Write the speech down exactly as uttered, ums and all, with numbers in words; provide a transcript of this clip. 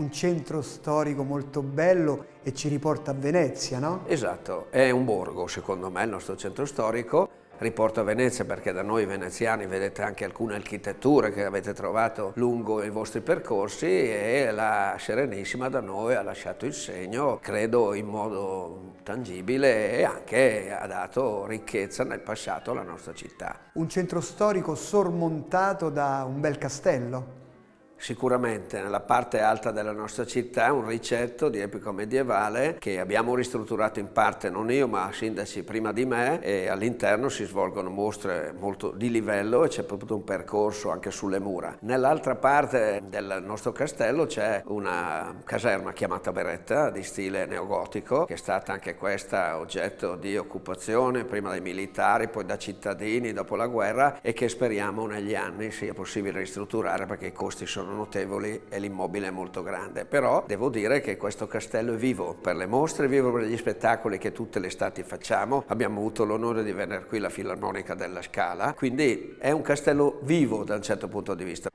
un centro storico molto bello e ci riporta a Venezia, no? Esatto, è un borgo secondo me il nostro centro storico. Riporto a Venezia perché da noi veneziani vedete anche alcune architetture che avete trovato lungo i vostri percorsi, e la Serenissima da noi ha lasciato il segno, credo in modo tangibile, e anche ha dato ricchezza nel passato alla nostra città. Un centro storico sormontato da un bel castello. Sicuramente nella parte alta della nostra città un ricetto di epoca medievale che abbiamo ristrutturato in parte, non io ma sindaci prima di me, e all'interno si svolgono mostre molto di livello e c'è proprio un percorso anche sulle mura. Nell'altra parte del nostro castello c'è una caserma chiamata Beretta di stile neogotico, che è stata anche questa oggetto di occupazione prima dai militari, poi da cittadini dopo la guerra, e che speriamo negli anni sia possibile ristrutturare perché i costi sono notevoli e l'immobile è molto grande. Però devo dire che questo castello è vivo per le mostre, è vivo per gli spettacoli che tutte le estati facciamo. Abbiamo avuto l'onore di vedere qui la Filarmonica della Scala, quindi è un castello vivo da un certo punto di vista.